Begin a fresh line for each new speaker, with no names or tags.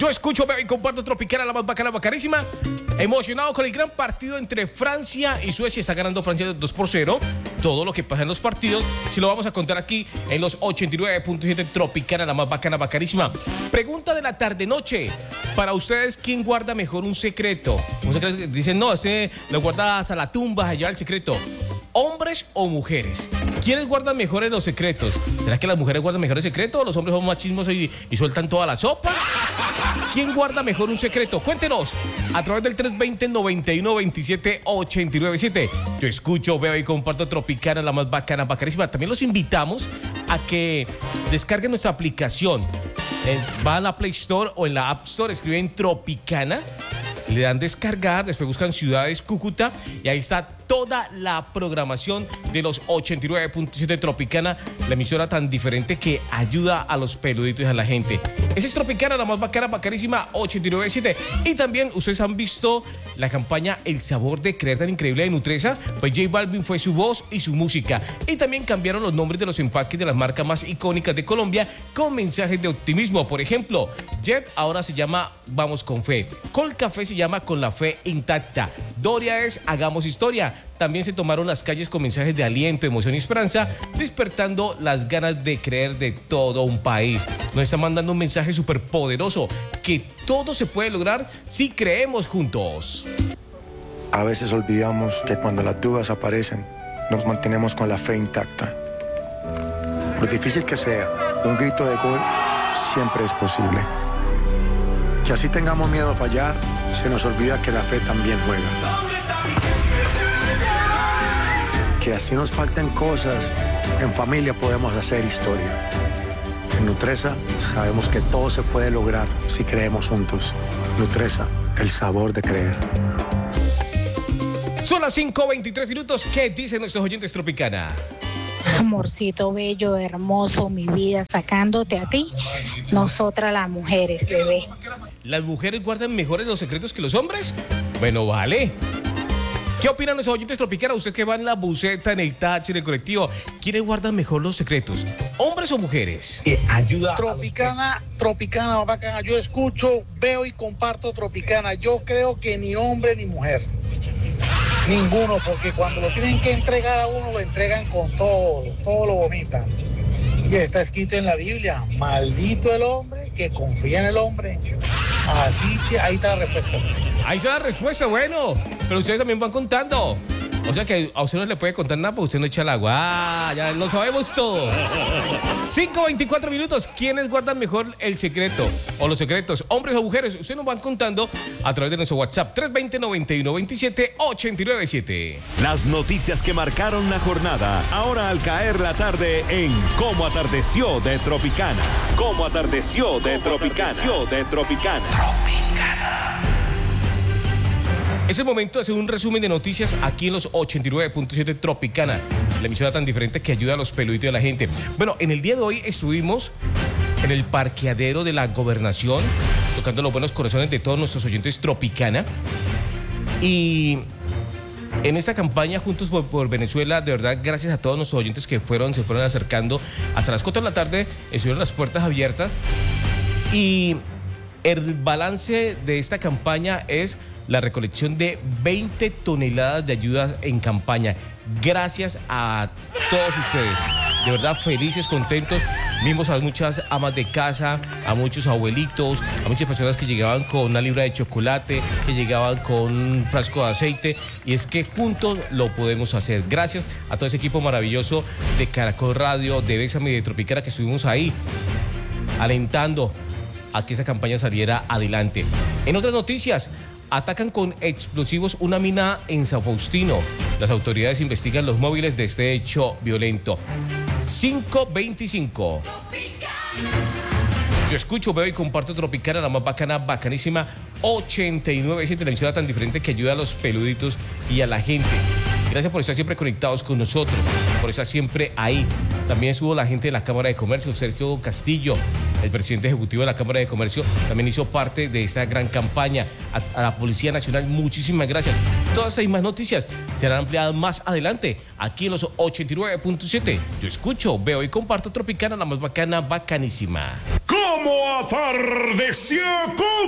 Yo escucho, veo y comparto Tropicana, la más bacana, bacanísima. Emocionado con el gran partido entre Francia y Suecia. Está ganando Francia 2-0. Todo lo que pasa en los partidos se lo vamos a contar aquí en los 89.7 Tropicana, la más bacana, bacanísima. Pregunta de la tarde-noche. Para ustedes, ¿quién guarda mejor un secreto? Un secreto que dicen, no, lo guardas a la tumba, allá el secreto. ¿Hombres o mujeres? ¿Quiénes guardan mejores los secretos? ¿Será que las mujeres guardan mejores secretos o los hombres son más chismosos y sueltan toda la sopa? ¿Quién guarda mejor un secreto? Cuéntenos a través del 320-9127-897. Yo escucho, veo y comparto Tropicana, la más bacana, bacanísima. También los invitamos a que descarguen nuestra aplicación. Van a la Play Store o en la App Store, escriben Tropicana, le dan descargar, después buscan Ciudades Cúcuta y ahí está toda la programación de los 89.7 Tropicana, la emisora tan diferente que ayuda a los peluditos y a la gente. Esa es Tropicana, la más bacana, bacanísima, 89.7. Y también ustedes han visto la campaña El Sabor de Creer tan increíble de Nutresa. Pues J Balvin fue su voz y su música. Y también cambiaron los nombres de los empaques de las marcas más icónicas de Colombia con mensajes de optimismo. Por ejemplo, Jet ahora se llama Vamos con Fe. Colcafé se llama Con la Fe Intacta. Doria es Hagamos Historia. También se tomaron las calles con mensajes de aliento, emoción y esperanza, despertando las ganas de creer de todo un país. Nos está mandando un mensaje súper poderoso, que todo se puede lograr si creemos juntos.
A veces olvidamos que cuando las dudas aparecen, nos mantenemos con la fe intacta. Por difícil que sea, un grito de gol siempre es posible. Que así tengamos miedo a fallar, se nos olvida que la fe también juega. Que así nos falten cosas, en familia podemos hacer historia. En Nutresa sabemos que todo se puede lograr si creemos juntos. Nutresa, el sabor de creer.
Son las 5:23 minutos. ¿Qué dicen nuestros oyentes Tropicana?
Amorcito bello, hermoso, mi vida, sacándote a ti, nosotras las mujeres, bebé.
¿Las mujeres guardan mejores los secretos que los hombres? Bueno, vale. ¿Qué opinan nuestros oyentes Tropicana? Usted que va en la buseta, en el taxi, en el colectivo, ¿quiénes guardan mejor los secretos? ¿Hombres o mujeres?
Ayuda. Tropicana, bacana. Yo escucho, veo y comparto Tropicana. Yo creo que ni hombre ni mujer. Ninguno, porque cuando lo tienen que entregar a uno, lo entregan con todo lo vomitan. Y está escrito en la Biblia, maldito el hombre que confía en el hombre. Así que ahí está la respuesta.
Ahí está la respuesta, bueno. Pero ustedes también van contando. O sea que a usted no le puede contar nada porque usted no echa el agua. Ah, ya lo sabemos todo. 5:24 minutos. ¿Quiénes guardan mejor el secreto o los secretos? ¿Hombres o mujeres? Ustedes nos van contando a través de nuestro WhatsApp 320-9127-897.
Las noticias que marcaron la jornada. Ahora al caer la tarde en Cómo Atardeció de Tropicana. Cómo Atardeció de Tropicana. Tropicana.
Es el momento de hacer un resumen de noticias aquí en los 89.7 Tropicana, la emisora tan diferente que ayuda a los peluditos de la gente. Bueno, en el día de hoy estuvimos en el parqueadero de la Gobernación, tocando los buenos corazones de todos nuestros oyentes Tropicana. Y en esta campaña Juntos por Venezuela, de verdad, gracias a todos nuestros oyentes que se fueron acercando. Hasta las 4 de la tarde estuvieron las puertas abiertas. Y el balance de esta campaña es la recolección de 20 toneladas de ayudas en campaña. Gracias a todos ustedes. De verdad, felices, contentos. Vimos a muchas amas de casa, a muchos abuelitos, a muchas personas que llegaban con una libra de chocolate, que llegaban con un frasco de aceite. Y es que juntos lo podemos hacer. Gracias a todo ese equipo maravilloso de Caracol Radio, de Bésame y de Tropicana que estuvimos ahí alentando a que esa campaña saliera adelante. En otras noticias, atacan con explosivos una mina en San Faustino. Las autoridades investigan los móviles de este hecho violento. 5:25. Yo escucho, veo y comparto Tropicana, la más bacana, bacanísima, 89.7, la emisora tan diferente que ayuda a los peluditos y a la gente. Gracias por estar siempre conectados con nosotros, por estar siempre ahí. También estuvo la gente de la Cámara de Comercio, Sergio Castillo, el presidente ejecutivo de la Cámara de Comercio, también hizo parte de esta gran campaña. A la Policía Nacional, muchísimas gracias. Todas estas y más noticias serán ampliadas más adelante, aquí en los 89.7. Yo escucho, veo y comparto Tropicana, la más bacana, bacanísima.
¿Cómo
¿Cómo atardeció con